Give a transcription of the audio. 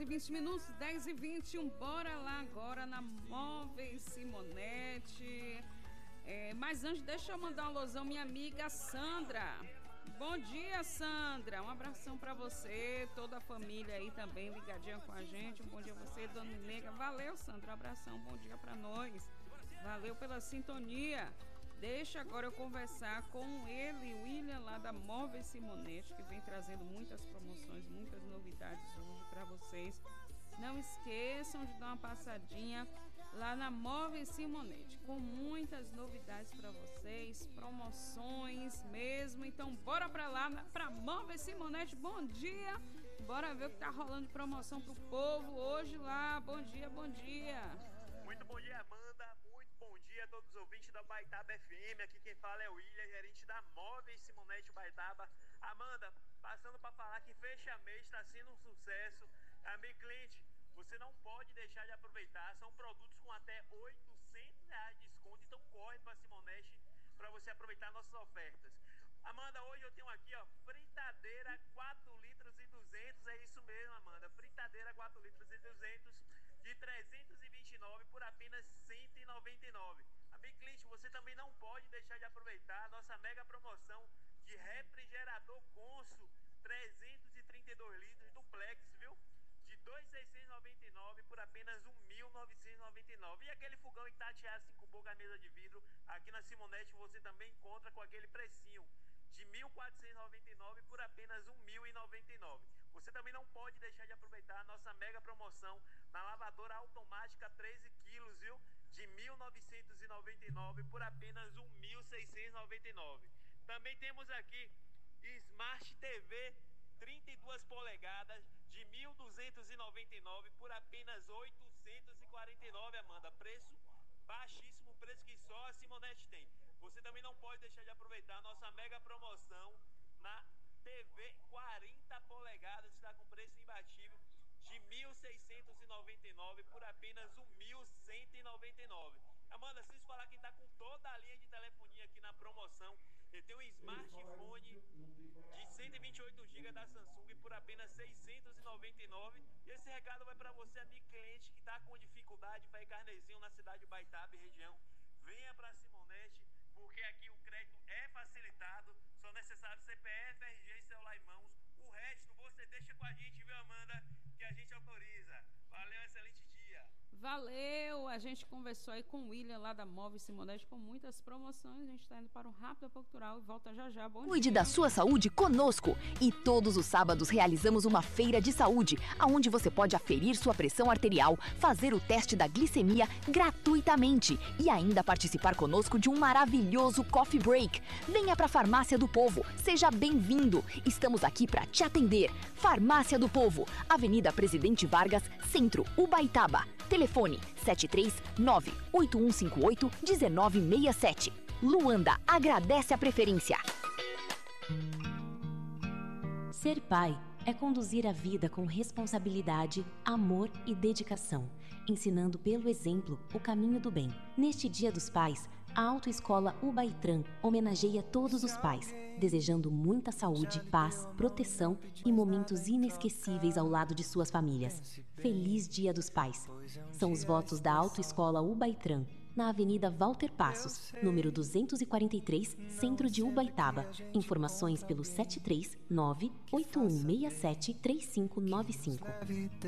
e 20 minutos, 10 e 21. Bora lá agora na Móveis Simonete. Mas antes, deixa eu mandar um alôzão, minha amiga Sandra. Bom dia, Sandra. Um abração pra você, toda a família aí também ligadinha com a gente. Um bom dia a você, Dona Nega. Valeu, Sandra. Um abração, bom dia pra nós. Valeu pela sintonia. Deixa agora eu conversar com ele, William, lá da Móveis Simonete, que vem trazendo muitas promoções, muitas novidades hoje para vocês. Não esqueçam de dar uma passadinha lá na Móveis Simonete, com muitas novidades para vocês, promoções mesmo. Então, bora para lá, para Móveis Simonete. Bom dia! Bora ver o que tá rolando de promoção pro povo hoje lá. Bom dia, bom dia! Muito bom dia, Amanda. Muito bom dia a todos os ouvintes da Ubaitaba FM. Aqui quem fala é o William, gerente da Móveis Simonete Ubaitaba. Amanda, passando para falar que fecha mês está sendo um sucesso. Amigo cliente, você não pode deixar de aproveitar. São produtos com até R$800 de desconto. Então corre para a Simonete para você aproveitar nossas ofertas. Amanda, hoje eu tenho aqui, fritadeira 4 litros e 200. É isso mesmo, Amanda. Fritadeira 4 litros e 200 de 329 por apenas 199. Amigo cliente, você também não pode deixar de aproveitar a nossa mega promoção de refrigerador Consul 332 litros duplex, viu? De 2.699 por apenas 1.999. E aquele fogão Hitachi A 5 boca mesa de vidro, aqui na Simonete você também encontra com aquele precinho de 1.499 por apenas 1.099. Você também não pode deixar de aproveitar a nossa mega promoção na lavadora automática 13 quilos, viu? De 1.999 por apenas 1.699. Também temos aqui Smart TV 32 polegadas de 1.299 por apenas 849, Amanda. Preço baixíssimo, preço que só a Simonete tem. Você também não pode deixar de aproveitar a nossa mega promoção na TV 40 polegadas, está com preço imbatível de 1.699 por apenas 1.199. Amanda, se falar quem está com toda a linha de telefonia aqui na promoção, ele tem um smartphone de 128 GB da Samsung por apenas 699. E esse recado vai para você, amigo cliente, que está com dificuldade para ir carnezinho na cidade de Ubaitaba e região. Venha para a Simonete, porque aqui o crédito é facilitado, só necessário CPF, RG e celular em mãos. O resto você deixa com a gente, viu, Amanda, que a gente autoriza. Valeu, excelente dia. Valeu, a gente conversou aí com o William lá da Móveis Simonete com muitas promoções. A gente está indo para um rápido cultural e volta já já. Bom Cuide dia. da sua saúde conosco. E todos os sábados realizamos uma feira de saúde, onde você pode aferir sua pressão arterial, fazer o teste da glicemia gratuitamente e ainda participar conosco de um maravilhoso coffee break. Venha para a Farmácia do Povo, seja bem-vindo. Estamos aqui para te atender. Farmácia do Povo, Avenida Presidente Vargas, Centro, Ubaitaba. Telefone 739-8158-1967. Luanda agradece a preferência. Ser pai é conduzir a vida com responsabilidade, amor e dedicação, ensinando pelo exemplo o caminho do bem. Neste Dia dos Pais, a Autoescola Ubaitran homenageia todos os pais, desejando muita saúde, paz, proteção e momentos inesquecíveis ao lado de suas famílias. Feliz Dia dos Pais! São os votos da Autoescola Ubaitran, na Avenida Walter Passos, número 243, Centro de Ubaitaba. Informações pelo 739-8167-3595.